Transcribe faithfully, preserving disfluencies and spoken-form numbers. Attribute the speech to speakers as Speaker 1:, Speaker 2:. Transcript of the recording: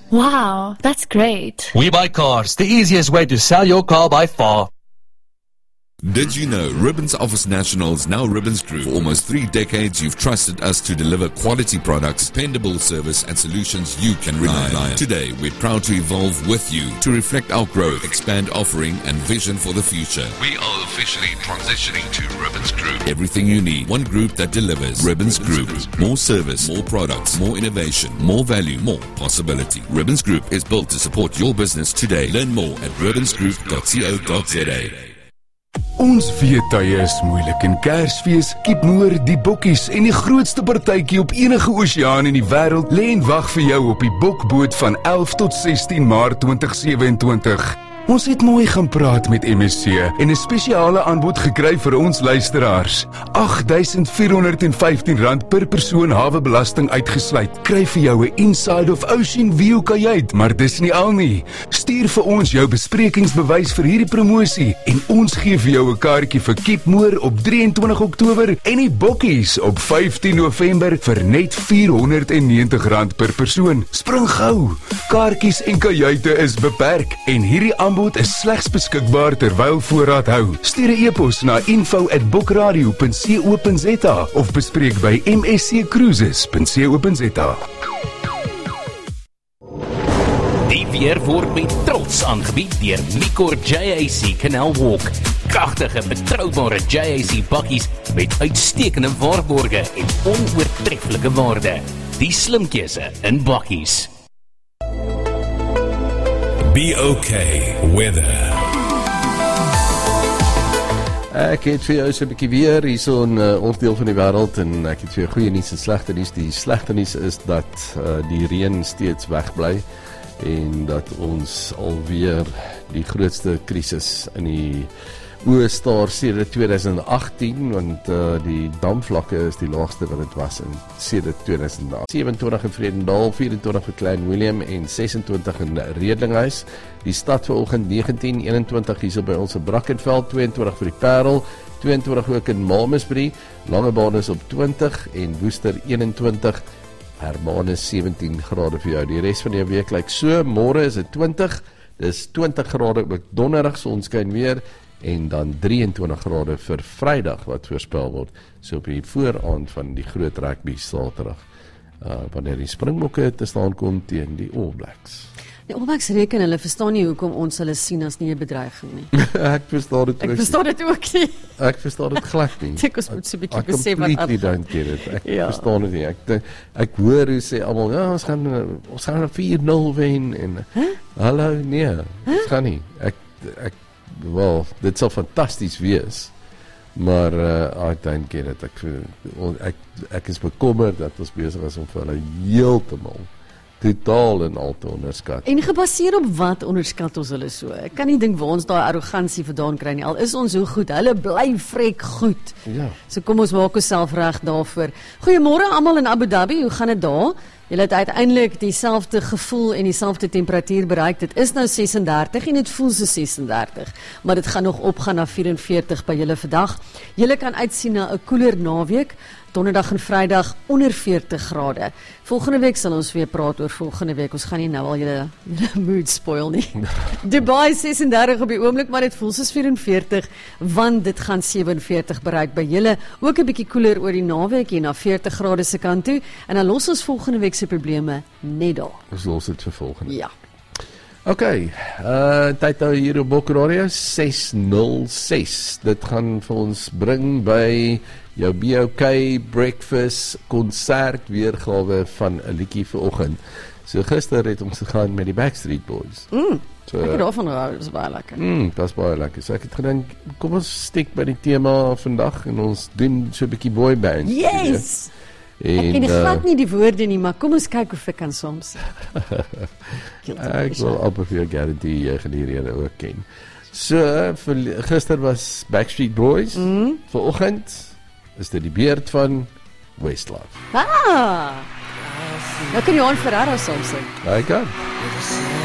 Speaker 1: Wow, that's great.
Speaker 2: We Buy Cars, the easiest way to sell your car by far.
Speaker 3: Did you know Ribbons Office Nationals, now Ribbons Group? For almost three decades, you've trusted us to deliver quality products, dependable service, and solutions you can rely on. Today, we're proud to evolve with you to reflect our growth, expand offering, and vision for the future. We are officially transitioning to Ribbons Group. Everything you need, one group that delivers. Ribbons Group. More service, more products, more innovation, more value, more possibility. Ribbons Group is built to support your business today. Learn more at ribbons group dot co dot za.
Speaker 4: Ons weet tye is moeilik en Kersfees, Kipmoor, die bokkies en die grootste partytjie op enige oseaan in die wêreld lê en wag vir jou op die bokboot van elf tot sestien Maart twintig sewe-en-twintig. Ons het mooi gaan praat met M S C en 'n spesiale aanbod gekry vir ons luisteraars. agt duisend vier honderd en vyftien rand per persoon hawebelasting uitgesluit. Kry vir jou 'n Inside of Ocean View kajuit, maar dis nie al nie. Stuur vir ons jou besprekingsbewys vir hierdie promosie en ons gee vir jou 'n kaartjie vir Kipmoor op drie en twintig Oktober en die bokkies op vyftien November vir net vier honderd en negentig rand per persoon. Spring gou. Kaartjies en kajuite is beperk en hierdie aanbod is slegs beskikbaar terwyl voorraad hou. Stuur 'n e-pos na info at bookradio punt co punt za of bespreek by m s c cruises punt co punt za.
Speaker 5: Die weer word met trots aangebied deur Micor J A C Canal Walk. Kragtige, betroubare J A C bakkies met uitstekende waarborge en onoortreffelike waarde. Die slim keuse in bakkies.
Speaker 6: Be okay weather.
Speaker 7: Ek het vir jou so 'n bietjie weer hierso in uh, ons deel van die wêreld en ek het vir jou goeie nuus en slegte nuus. Die slegte nuus is dat uh, die reën steeds wegbly en dat ons alweer die grootste krisis in die oë staar sedert twintig agttien, want uh, die damvlakke is die laagste wat dit was in sedert twintig agt. sewe-en-twintig in Vredendal, vyf-en-twintig vir Klein Willem en ses-en-twintig in Redlinghuis. Die stad vanoggend negentien, een-en-twintig hierso by ons in Brackenfell, twee-en-twintig vir die Parel, twee-en-twintig ook in Malmesbury, Langebaan is op twintig en Woester een-en-twintig, Hermanus sewentien grade vir jou. Die res van die week lyk so, môre is dit twintig, dis twintig grade ook donderdag, sonskyn weer, en dan drie-en-twintig grade vir Vrydag wat voorspel word, so op die vooraand van die groot rugby Saterdag, uh, wanneer die Springbokke te staan kom teen die All Blacks.
Speaker 8: Die All Blacks reken, hulle verstaan nie hoekom ons hulle sien as nie 'n bedreiging nie.
Speaker 7: Ek verstaan dit ook.
Speaker 8: Ek verstaan dit ook nie.
Speaker 7: Ek verstaan dit glad nie.
Speaker 8: Ek ons moet so 'n bietjie
Speaker 7: Ek
Speaker 8: besef wat
Speaker 7: completely don't get it. Ek
Speaker 8: ja.
Speaker 7: verstaan dit nie. Ek ek hoor hoe sê almal, ja, ons gaan ons gaan vier nul wen en huh? Hallo, nee, huh? Ons gaan nie. Ek ek wel, dit sal fantasties wees. Maar uh, I don't get it. Ek ek ek is bekommerd dat ons besig is om vir hulle heeltemal totaal en al te onderskat.
Speaker 8: En gebaseer op wat onderskat ons hulle so? Ek kan nie dink waar ons daai arrogansie vandaan kry nie. Al is ons hoe goed, hulle bly vrek goed.
Speaker 7: Ja.
Speaker 8: So kom ons maak onsself reg daarvoor. Goeiemôre almal in Abu Dhabi, hoe gaan dit daar? Julle het uiteindelik dieselfde gevoel en dieselfde temperatuur bereik. Dit is nou ses en dertig en dit voel so ses en dertig, maar dit gaan nog opgaan na vyf en veertig by julle vandag. Julle kan uitsien na 'n koeler naweek. Donderdag en Vrydag onder veertig grade. Volgende week sal ons weer praat oor volgende week. Ons gaan nie nou al julle julle mood spoil nie. Dubai ses en dertig op die oomblik, maar dit voel soos vyf en veertig, want dit gaan sewe en veertig bereik by julle. Ook 'n bietjie koeler oor die naweek hier na veertig grade se kant toe. En dan los ons volgende week se probleme net daar.
Speaker 7: Ons los dit vir volgende.
Speaker 8: Ja.
Speaker 7: OK, uh, tyd nou hier op Bok Radio ses nul ses. Dit gaan vir ons bring by jou B O K breakfast konsert weergawe van 'n liedjie vanoggend. So gister het ons gegaan met die Backstreet Boys.
Speaker 8: Mm,
Speaker 7: so,
Speaker 8: ek het daarvan gehou, dit is baie lekker.
Speaker 7: Mm, dit is baie lekker. So ek het gedink, kom ons steek by die tema vandag en ons doen so 'n bietjie boyband.
Speaker 8: Yes!
Speaker 7: En,
Speaker 8: ek ken
Speaker 7: uh,
Speaker 8: glad nie die woorde nie, maar kom ons kyk of ek kan soms.
Speaker 7: Ek wil amper vir jou garantie jy gaan die rede ook ken. So, vir, gister was Backstreet Boys,
Speaker 8: mm.
Speaker 7: vanoggend is dit die beurt van Westlife.
Speaker 8: Ah! Nou kan Johan Ferreira soms sing.
Speaker 7: Hy kan.